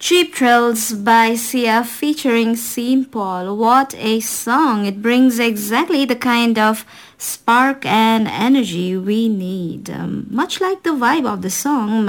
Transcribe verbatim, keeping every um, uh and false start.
Cheap Thrills by Sia featuring Sean Paul. What a song! It brings exactly the kind of spark and energy we need. Um, much like the vibe of the song